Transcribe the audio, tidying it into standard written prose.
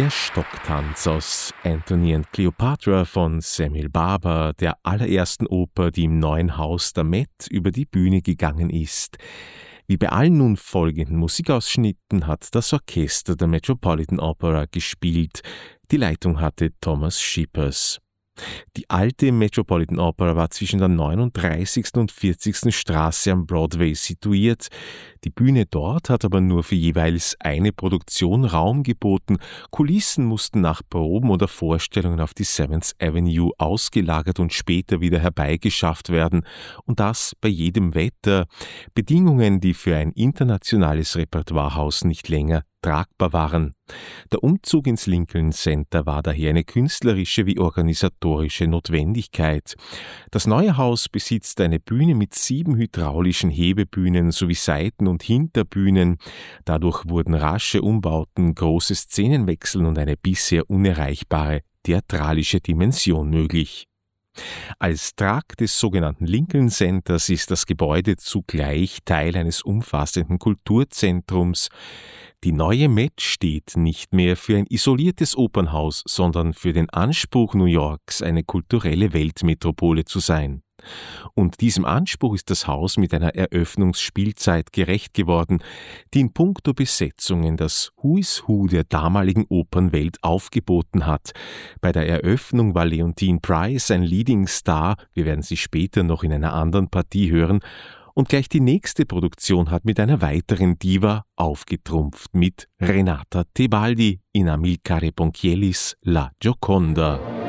Der Stocktanz aus Antony and Cleopatra von Samuel Barber, der allerersten Oper, die im neuen Haus der Met über die Bühne gegangen ist. Wie bei allen nun folgenden Musikausschnitten hat das Orchester der Metropolitan Opera gespielt. Die Leitung hatte Thomas Schippers. Die alte Metropolitan Opera war zwischen der 39. und 40. Straße am Broadway situiert. Die Bühne dort hat aber nur für jeweils eine Produktion Raum geboten. Kulissen mussten nach Proben oder Vorstellungen auf die 7th Avenue ausgelagert und später wieder herbeigeschafft werden. Und das bei jedem Wetter. Bedingungen, die für ein internationales Repertoirehaus nicht länger tragbar waren. Der Umzug ins Lincoln Center war daher eine künstlerische wie organisatorische Notwendigkeit. Das neue Haus besitzt eine Bühne mit 7 hydraulischen Hebebühnen sowie Seiten- und Hinterbühnen. Dadurch wurden rasche Umbauten, große Szenenwechsel und eine bisher unerreichbare theatralische Dimension möglich. Als Trakt des sogenannten Lincoln Centers ist das Gebäude zugleich Teil eines umfassenden Kulturzentrums. Die neue Met steht nicht mehr für ein isoliertes Opernhaus, sondern für den Anspruch New Yorks, eine kulturelle Weltmetropole zu sein. Und diesem Anspruch ist das Haus mit einer Eröffnungsspielzeit gerecht geworden, die in puncto Besetzungen das Who is Who der damaligen Opernwelt aufgeboten hat. Bei der Eröffnung war Leontine Price ein Leading Star, wir werden sie später noch in einer anderen Partie hören, und gleich die nächste Produktion hat mit einer weiteren Diva aufgetrumpft, mit Renata Tebaldi in Amilcare Ponchiellis La Gioconda.